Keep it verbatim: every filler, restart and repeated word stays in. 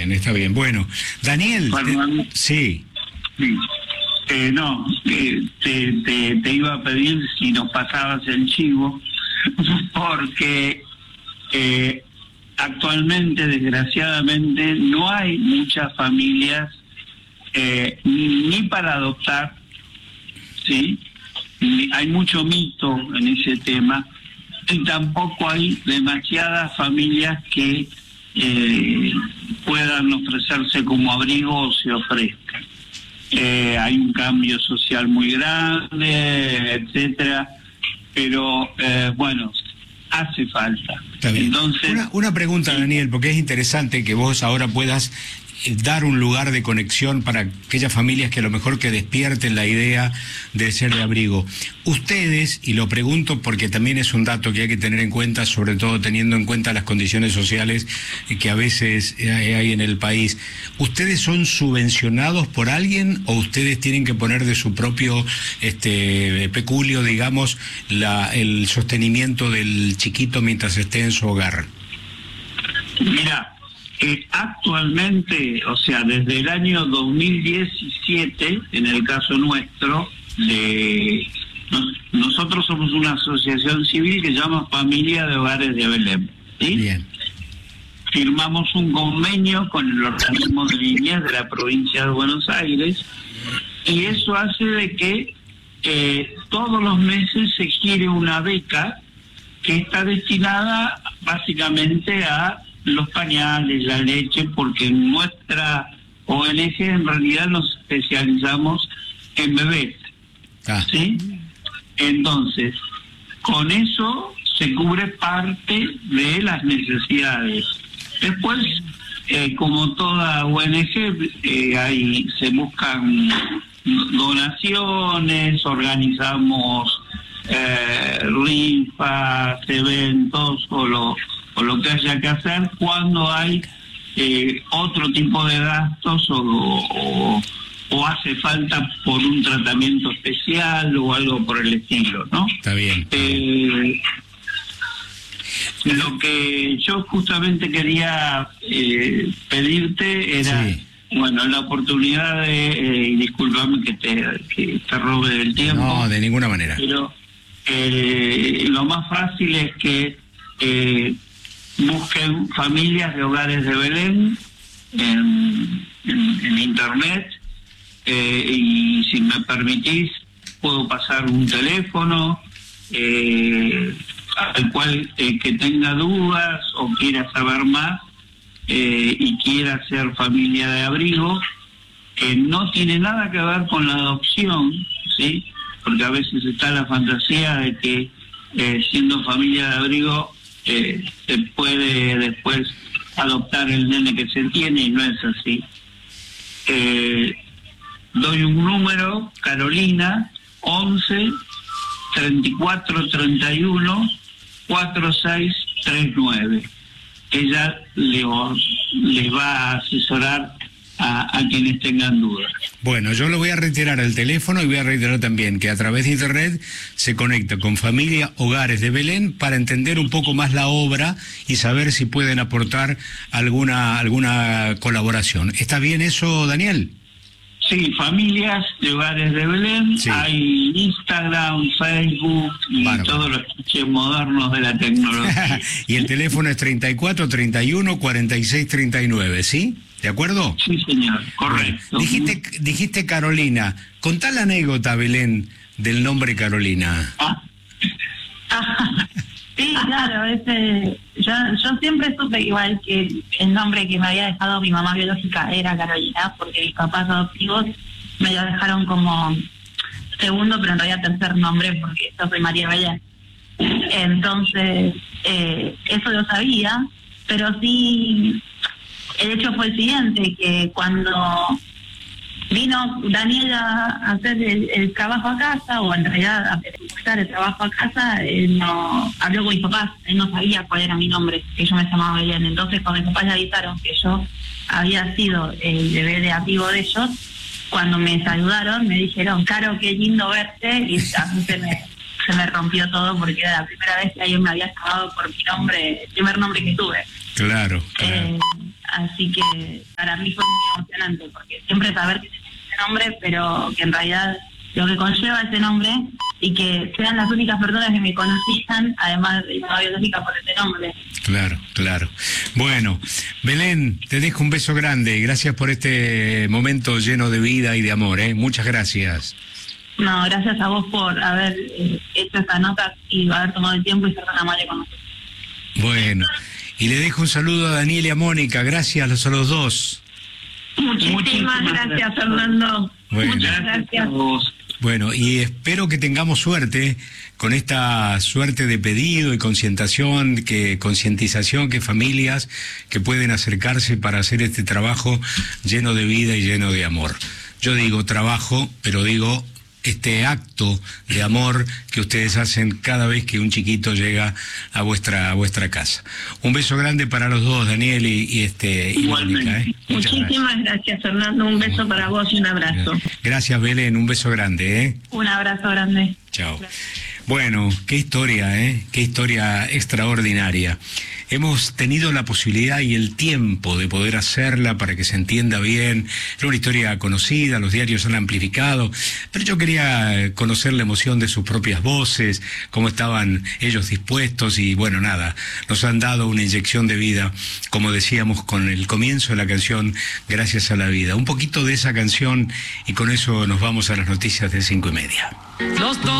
bien, está bien. Bueno, Daniel, Bueno, te... sí. sí. Eh, no, eh, te, te, te iba a pedir si nos pasabas el chivo, porque eh, actualmente, desgraciadamente, no hay muchas familias eh, ni, ni para adoptar, ¿sí? Hay mucho mito en ese tema, y tampoco hay demasiadas familias que eh, puedan ofrecerse como abrigo o se ofrezcan. Eh, hay un cambio social muy grande, etcétera, pero eh, bueno, hace falta. Está bien. Entonces, una, una pregunta, Daniel, porque es interesante que vos ahora puedas dar un lugar de conexión para aquellas familias que a lo mejor que despierten la idea de ser de abrigo. Ustedes, y lo pregunto porque también es un dato que hay que tener en cuenta, sobre todo teniendo en cuenta las condiciones sociales que a veces hay en el país, ¿ustedes son subvencionados por alguien o ustedes tienen que poner de su propio este peculio, digamos, la, el sostenimiento del chiquito mientras esté en su hogar? mira, Eh, actualmente, o sea, desde el año dos mil diecisiete, en el caso nuestro, de, nos, nosotros somos una asociación civil que se llama Familia de Hogares de Belén, ¿sí? Bien. Firmamos un convenio con el organismo de niñez de la provincia de Buenos Aires, y eso hace de que eh, todos los meses se gire una beca que está destinada básicamente a los pañales, la leche, porque en nuestra O N G en realidad nos especializamos en bebés, Ah. ¿sí? Entonces, con eso se cubre parte de las necesidades. Después, eh, como toda O N G, eh, ahí se buscan donaciones, organizamos eh, rifas, eventos o lo o lo que haya que hacer cuando hay eh, otro tipo de gastos o, o, o hace falta por un tratamiento especial o algo por el estilo, ¿no? Está bien. Eh, lo que yo justamente quería eh, pedirte era, Sí. bueno, la oportunidad de, eh, y discúlpame que te, que te robe del tiempo. No, de ninguna manera. Pero eh, lo más fácil es que eh, busquen familias de hogares de Belén en, en, en internet, eh, y si me permitís puedo pasar un teléfono eh, al cual eh, que tenga dudas o quiera saber más eh, y quiera ser familia de abrigo, que no tiene nada que ver con la adopción, ¿sí? Porque a veces está la fantasía de que eh, siendo familia de abrigo Eh, se puede después adoptar el nene que se tiene, y no es así. Eh, doy un número, Carolina, once, treinta y cuatro, treinta y uno, cuarenta y seis treinta y nueve. Ella le, les va a asesorar a, a quienes tengan dudas. Bueno, yo lo voy a reiterar el teléfono y voy a reiterar también que a través de internet se conecta con Familia Hogares de Belén para entender un poco más la obra y saber si pueden aportar alguna alguna colaboración. ¿Está bien eso, Daniel? Sí, Familias de Hogares de Belén, sí. Hay Instagram, Facebook y Bárbaro. Todos los clichés modernos de la tecnología. Y el teléfono es treinta y cuatro, treinta y uno, cuarenta y seis, treinta y nueve, ¿sí? ¿De acuerdo? Sí, señor, correcto. Dijiste, dijiste Carolina. Contá la anécdota, Belén, del nombre Carolina. Ah. Sí, claro, ese, yo, yo siempre supe igual que el nombre que me había dejado mi mamá biológica era Carolina, porque mis papás adoptivos me lo dejaron como segundo, pero en realidad tercer nombre, porque yo soy María Belén. Entonces, eh, eso lo sabía, pero sí, el hecho fue el siguiente, que cuando vino Daniela a hacer el, el trabajo a casa, o en realidad a ejecutar el trabajo a casa, él no habló con mis papás, él no sabía cuál era mi nombre, que yo me llamaba Belén. Entonces cuando mis papás le avisaron que yo había sido el bebé de amigo de ellos, cuando me saludaron me dijeron, Caro, qué lindo verte, y a mí se me, se me rompió todo, porque era la primera vez que alguien me había llamado por mi nombre, el primer nombre que tuve. Claro, claro. Eh, así que para mí fue muy emocionante, porque siempre saber que tiene ese nombre, pero que en realidad lo que conlleva ese nombre, y que sean las únicas personas que me conocían, además de mi mamá biológica, por ese nombre. Claro, claro. Bueno, Belén, te dejo un beso grande. Gracias por este momento lleno de vida y de amor, ¿eh? Muchas gracias. No, gracias a vos por haber eh, hecho esta nota y haber tomado el tiempo y ser tan amable con nosotros. Bueno, y le dejo un saludo a Daniel y a Mónica. Gracias a los dos. Muchísimas, Muchísimas gracias, gracias, Fernando. Bueno. Muchas gracias. Bueno, y espero que tengamos suerte con esta suerte de pedido y concientización, que concientización, que familias que pueden acercarse para hacer este trabajo lleno de vida y lleno de amor. Yo digo trabajo, pero digo este acto de amor que ustedes hacen cada vez que un chiquito llega a vuestra a vuestra casa. Un beso grande para los dos, Daniel y, y este y Mónica, ¿eh? Muchísimas gracias. gracias, Fernando. Un beso para vos y un abrazo. Gracias, Belén. Un beso grande, ¿eh? Un abrazo grande. Chao. Bueno, qué historia, ¿eh? Qué historia extraordinaria. Hemos tenido la posibilidad y el tiempo de poder hacerla para que se entienda bien. Era una historia conocida, los diarios han amplificado, pero yo quería conocer la emoción de sus propias voces, cómo estaban ellos dispuestos y bueno, nada, nos han dado una inyección de vida, como decíamos con el comienzo de la canción, Gracias a la vida. Un poquito de esa canción y con eso nos vamos a las noticias de cinco y media. Los dos.